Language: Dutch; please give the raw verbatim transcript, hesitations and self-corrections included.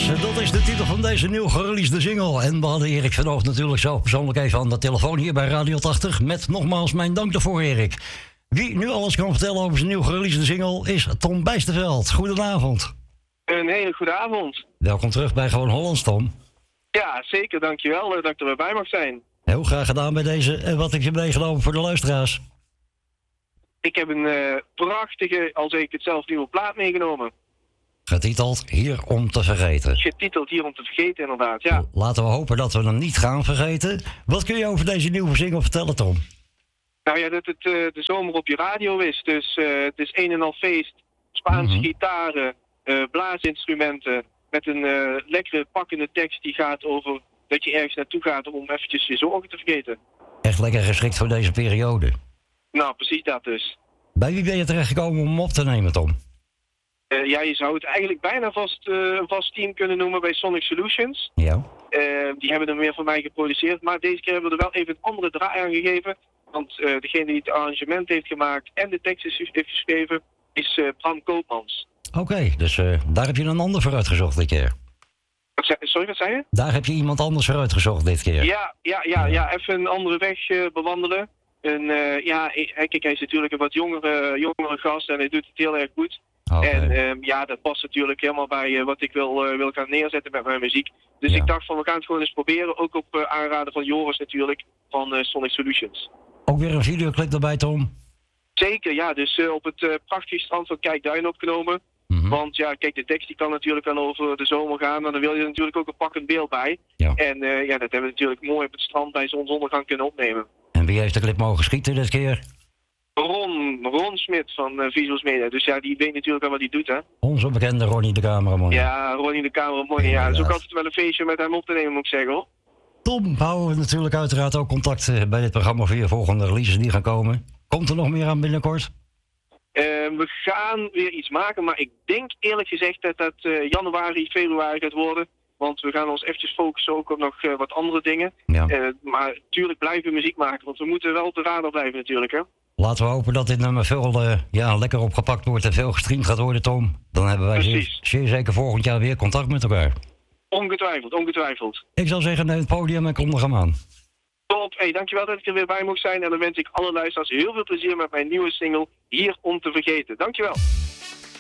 Yes, dat is de titel van deze nieuw gereleasede single. En we hadden Erik van Oost natuurlijk zelf persoonlijk even aan de telefoon hier bij Radio tachtig. Met nogmaals mijn dank daarvoor, Erik. Wie nu alles kan vertellen over zijn nieuw gereleasede single is Tom Bijsterveld. Goedenavond. Een hele goede avond. Welkom terug bij Gewoon Hollands, Tom. Ja, zeker. Dankjewel dat ik er weer bij mag zijn. Heel graag gedaan bij deze. En wat heb je meegenomen voor de luisteraars? Ik heb een uh, prachtige, al zeg ik het zelf, nieuwe plaat meegenomen. Getiteld Hier om te vergeten. Getiteld Hier om te vergeten, inderdaad, ja. Laten we hopen dat we hem niet gaan vergeten. Wat kun je over deze nieuwe single vertellen, Tom? Nou ja, dat het uh, de zomer op je radio is. Dus uh, het is een en al feest. Spaanse Mm-hmm. gitaren, uh, blaasinstrumenten. Met een uh, lekkere pakkende tekst die gaat over dat je ergens naartoe gaat om eventjes je zorgen te vergeten. Echt lekker geschikt voor deze periode. Nou, precies dat dus. Bij wie ben je terechtgekomen om hem op te nemen, Tom? Uh, ja, je zou het eigenlijk bijna vast, uh, een vast team kunnen noemen bij Sonic Solutions. Ja. Uh, die hebben er meer van mij geproduceerd. Maar deze keer hebben we er wel even een andere draai aan gegeven. Want uh, degene die het arrangement heeft gemaakt en de tekst is, heeft geschreven, is uh, Bram Koopmans. Oké, okay, dus uh, daar heb je een ander voor uitgezocht dit keer. Wat zei, sorry, wat zei je? Daar heb je iemand anders voor uitgezocht dit keer. Ja, ja, ja, ja, even een andere weg uh, bewandelen. En uh, ja, kijk, hij is natuurlijk een wat jongere, jongere gast en hij doet het heel erg goed. Okay. En um, ja, dat past natuurlijk helemaal bij uh, wat ik wil, uh, wil gaan neerzetten met mijn muziek. Dus ja. Ik dacht van, we gaan het gewoon eens proberen. Ook op uh, aanraden van Joris natuurlijk, van uh, Sonic Solutions. Ook weer een videoclip erbij, Tom? Zeker, ja. Dus uh, op het uh, prachtige strand van Kijkduin opgenomen. Mm-hmm. Want ja, kijk, de tekst die kan natuurlijk wel over de zomer gaan. Maar dan wil je er natuurlijk ook een pakkend beeld bij. Ja. En uh, ja, dat hebben we natuurlijk mooi op het strand bij zonsondergang kunnen opnemen. En wie heeft de clip mogen schieten dit keer? Ron, Ron Smit van uh, Visuals Media. Dus ja, die weet natuurlijk wel wat hij doet, hè. Onze bekende Ronnie de cameraman. Ja, Ronnie de cameraman. Ja, dat is ook altijd wel een feestje met hem op te nemen, moet ik zeggen, hoor. Tom, houden we natuurlijk uiteraard ook contact bij dit programma voor je volgende releases die gaan komen. Komt er nog meer aan binnenkort? Uh, we gaan weer iets maken, maar ik denk eerlijk gezegd dat dat uh, januari, februari gaat worden. Want we gaan ons eventjes focussen ook op nog uh, wat andere dingen. Ja. Uh, maar natuurlijk blijven we muziek maken, want we moeten wel op de radar blijven natuurlijk, hè. Laten we hopen dat dit nummer veel uh, ja, lekker opgepakt wordt en veel gestreamd gaat worden, Tom. Dan hebben wij zeer, zeer zeker volgend jaar weer contact met elkaar. Ongetwijfeld, ongetwijfeld. Ik zou zeggen, neem het podium en kom er gaan aan. Top, hey, dankjewel dat ik er weer bij mocht zijn. En dan wens ik alle luisteraars heel veel plezier met mijn nieuwe single Hier om te vergeten. Dankjewel.